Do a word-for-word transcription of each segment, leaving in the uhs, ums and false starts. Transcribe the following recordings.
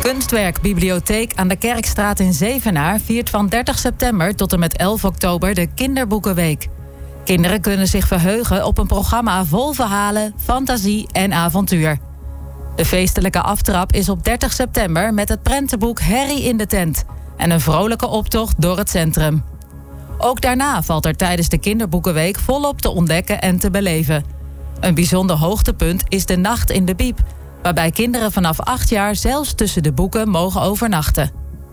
Kunstwerkbibliotheek aan de Kerkstraat in Zevenaar viert van dertig september tot en met elf oktober de Kinderboekenweek. Kinderen kunnen zich verheugen op een programma vol verhalen, fantasie en avontuur. De feestelijke aftrap is op dertig september met het prentenboek Herrie in de tent en een vrolijke optocht door het centrum. Ook daarna valt er tijdens de Kinderboekenweek volop te ontdekken en te beleven. Een bijzonder hoogtepunt is de Nacht in de Biep, waarbij kinderen vanaf acht jaar zelfs tussen de boeken mogen overnachten.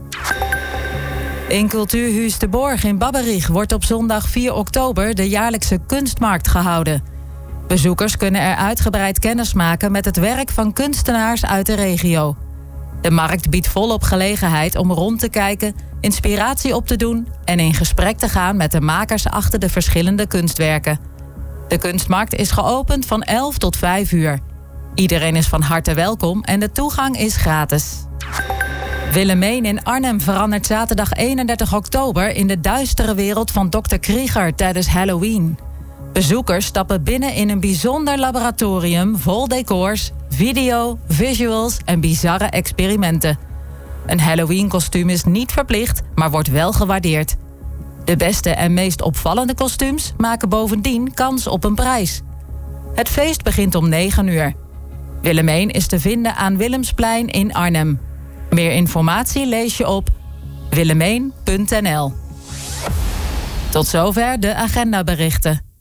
In Cultuurhuis de Borg in Babberich wordt op zondag vier oktober de jaarlijkse kunstmarkt gehouden. Bezoekers kunnen er uitgebreid kennis maken met het werk van kunstenaars uit de regio. De markt biedt volop gelegenheid om rond te kijken, inspiratie op te doen en in gesprek te gaan met de makers achter de verschillende kunstwerken. De kunstmarkt is geopend van elf tot vijf uur. Iedereen is van harte welkom en de toegang is gratis. Willemijn in Arnhem verandert zaterdag eenendertig oktober in de duistere wereld van dokter Krieger tijdens Halloween. Bezoekers stappen binnen in een bijzonder laboratorium vol decors, video, visuals en bizarre experimenten. Een Halloween-kostuum is niet verplicht, maar wordt wel gewaardeerd. De beste en meest opvallende kostuums maken bovendien kans op een prijs. Het feest begint om negen uur. Willemijn is te vinden aan Willemsplein in Arnhem. Meer informatie lees je op willemijn punt n l. Tot zover de agendaberichten.